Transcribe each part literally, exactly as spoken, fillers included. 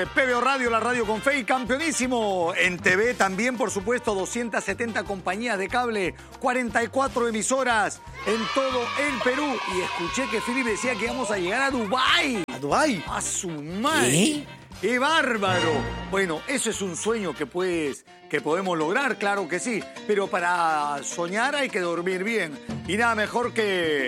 P B O Radio, la radio con fe y campeonísimo. En T V también, por supuesto, doscientas setenta compañías de cable, cuarenta y cuatro emisoras en todo el Perú. Y escuché que Philip decía que íbamos a llegar a Dubái. ¿A Dubái? A su madre. ¿Qué? ¡Qué bárbaro! Bueno, eso es un sueño que, pues, que podemos lograr, claro que sí. Pero para soñar hay que dormir bien. Y nada mejor que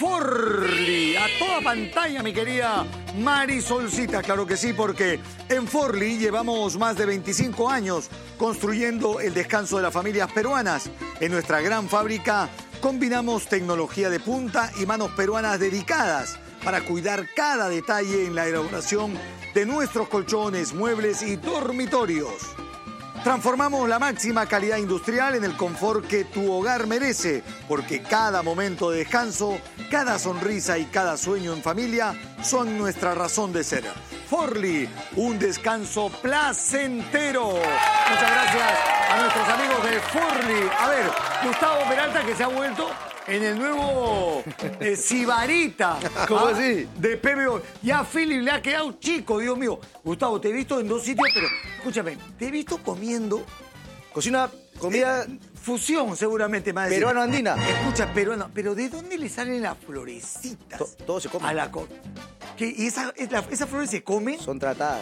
Forli. A toda pantalla, mi querida Marisolcita. Claro que sí, porque en Forli llevamos más de veinticinco años construyendo el descanso de las familias peruanas. En nuestra gran fábrica combinamos tecnología de punta y manos peruanas dedicadas para cuidar cada detalle en la elaboración de nuestros colchones, muebles y dormitorios. Transformamos la máxima calidad industrial en el confort que tu hogar merece, porque cada momento de descanso, cada sonrisa y cada sueño en familia son nuestra razón de ser. Forli, un descanso placentero. Muchas gracias a nuestros amigos de Forli. A ver, Gustavo Peralta, que se ha vuelto en el nuevo eh, Sibarita. ¿Cómo ¿ah? así? De P B O. Ya a Philip le ha quedado chico, Dios mío. Gustavo, te he visto en dos sitios, pero escúchame, te he visto comiendo. Cocina, comida eh, fusión, seguramente más. peruano-andina. Escucha, peruano. Pero ¿de dónde le salen las florecitas? To- todo se come. A la co- ¿Qué? ¿Y esa, es la- esas flores se comen? Son tratadas,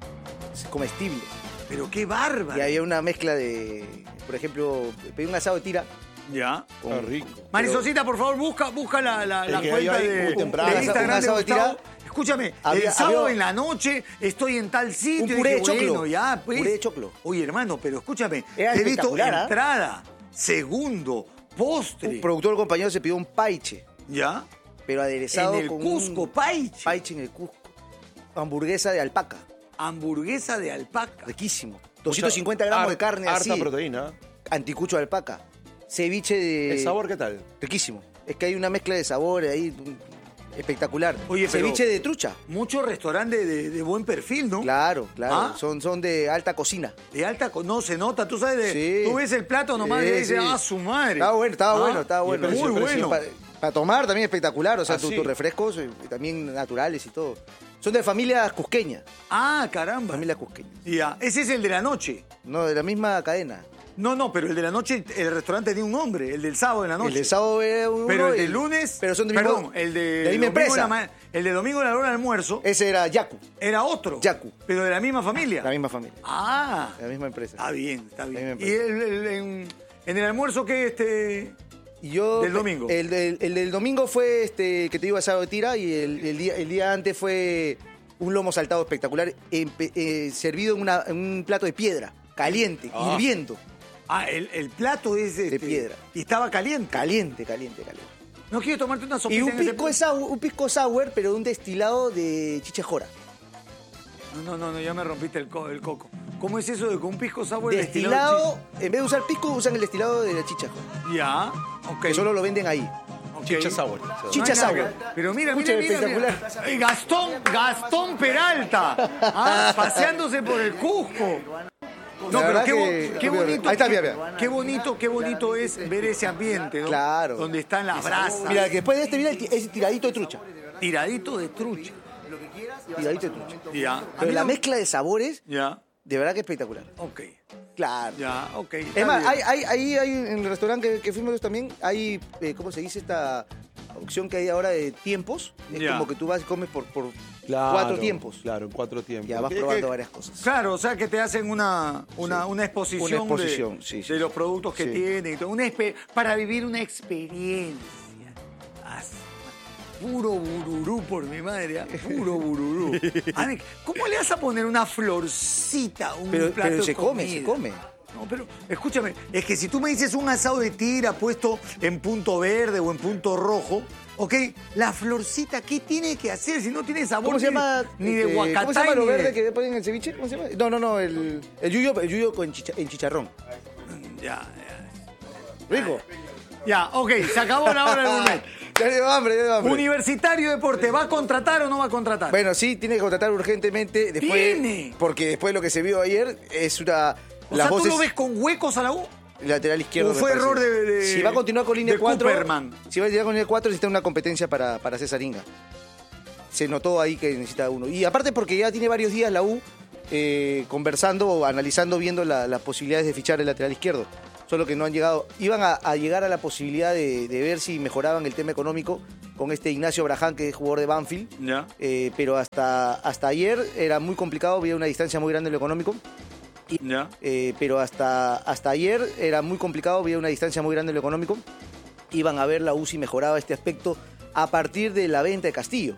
es comestible. Pero qué bárbaro. Y había una mezcla de, por ejemplo, pedí un asado de tira. Ya. Con, Qué rico. Marisosita, por favor, busca, busca la, la, Es la que cuenta ahí hay de, muy temprano. de Instagram Un de asado de Gustavo. tira. Escúchame, Había- el sábado había- en la noche estoy en tal sitio. Un y puré dije, de choclo. bueno, ya, pues. Puré de choclo. Oye, hermano, pero escúchame. Era te he visto espectacular, ¿ah? entrada, segundo, postre. Un productor compañero se pidió un paiche, ¿Ya? pero aderezado En el con Cusco, un paiche. paiche en el Cusco. Hamburguesa de alpaca, Hamburguesa de alpaca. riquísimo. doscientos cincuenta gramos Har- de carne harta así. proteína. Anticucho de alpaca. Ceviche de... ¿El sabor qué tal? Riquísimo. Es que hay una mezcla de sabores ahí mm, espectacular. Oye, pero- Ceviche de trucha. Muchos restaurantes de, de buen perfil, ¿no? Claro, claro. ¿Ah? Son, son de alta cocina. De alta, co- no se nota, tú sabes, de, Sí. tú ves el plato nomás Sí, y dices, sí. ah, su madre. Estaba bueno, estaba Ah, bueno, estaba y el bueno. precio, Muy el precio. bueno. Para tomar también espectacular, o sea, ¿Ah, tu- sí? tus refrescos eh, también naturales y todo. Son de familias cusqueñas, Ah, caramba. familias cusqueñas. Ya, ese es el de la noche. No, de la misma cadena. No, no, pero el de la noche, el restaurante tiene un nombre, el del sábado de la noche. El de sábado era uno. Pero el de y- lunes, Pero son del perdón, mismo, el de, de la misma domingo empresa. en la ma- el de domingo a la hora del almuerzo Ese era Yaku, era otro. Yaku. Pero de la misma familia. la misma familia, Ah, la misma empresa. está bien, está La bien. misma ¿Y empresa. el, el- en, en el almuerzo qué este? Y yo, del domingo? El, del- el del domingo fue este que te digo asado de tira y el, el día, el día antes fue un lomo saltado espectacular, empe- eh, servido en, una- en un plato de piedra, caliente, Ah. hirviendo. Ah, el, el plato es este, piedra. Y estaba caliente. Caliente, caliente, caliente. No quiero tomarte una sopita Y un en ese pisco, plato? sour, un pisco sour, pero de un destilado de chichejora. No, no, no, ya me rompiste el, co- el coco. ¿Cómo es eso de con un pisco sour Destilado, en vez de usar pisco, usan el destilado de la chichejora. chi- Ya, ok. Que solo lo venden ahí. ok. Chicha sour. Chicha No hay nada sour. que- Pero mira, mira, Escúchame, mira, mira. espectacular. Eh, Gastón, Gastón Peralta. Ah, paseándose por el Cusco. No, La pero verdad qué, bo- que- qué bonito. Ahí está, qué, mira, mira. qué bonito, qué bonito es ver ese ambiente, ¿no? Claro. Donde están las brasas. Mira, que después de este viene el ti- ese tiradito de trucha. Tiradito de trucha. Tiradito de trucha. Ya. A Pero mí la no- mezcla de sabores, Ya, de verdad que espectacular. ok. Claro. Ya, ok. está Es más, bien. hay, hay, ahí hay, en el restaurante que, que fuimos también, hay, eh, ¿cómo se dice esta opción que hay ahora de tiempos? Es Ya. como que tú vas y comes por, por Claro, cuatro tiempos. Claro, en cuatro tiempos. Ya vas Es que- probando varias cosas. Claro, o sea que te hacen una, una, una exposición, Una exposición, de, sí, sí, de los sí. productos que Sí. tienen. y todo. Una espe- para vivir una experiencia. Ah, puro bururú por mi madre, ¿ah? Puro bururú. A ver, ¿cómo le vas a poner una florcita a un Pero, plato pero de se come, se comida? come. No, pero escúchame, es que si tú me dices un asado de tira puesto en punto verde o en punto rojo, ¿ok? La florcita, ¿qué tiene que hacer si no tiene sabor ¿Cómo se ni- llama? ni de este, guacatay? ¿Cómo se llama lo ni de- verde que ponen en el ceviche? ¿Cómo se llama? No, no, no, el, el yuyo, el yuyo con chicha- en chicharrón. Ya, Rico. ya. Ya, ok, se acabó la hora del gourmet. Ya le dio hambre, ya le dio hambre. Universitario Deporte, ¿va a contratar o no va a contratar? Bueno, sí, tiene que contratar urgentemente. Después, Tiene. Porque después de lo que se vio ayer es una... o las sea, ¿tú voces, lo ves con huecos a la U? lateral izquierdo. ¿O me fue parece. error de- de- Si va a continuar con línea de cuatro. Cooperman? Si va a continuar con línea cuatro, necesita una competencia para, para César Inga. Se notó ahí que necesita uno. Y aparte porque ya tiene varios días la U eh, conversando o analizando, viendo la- las posibilidades de fichar el lateral izquierdo. Solo que no han llegado. Iban a, a llegar a la posibilidad de, de ver si mejoraban el tema económico con este Ignacio Braján, que es jugador de Banfield. Ya. Eh, pero hasta, hasta ayer era muy complicado, había una distancia muy grande en lo económico. Ya. Eh, pero hasta, hasta ayer era muy complicado, había una distancia muy grande en lo económico. Iban a ver la U si mejoraba este aspecto a partir de la venta de Castillo.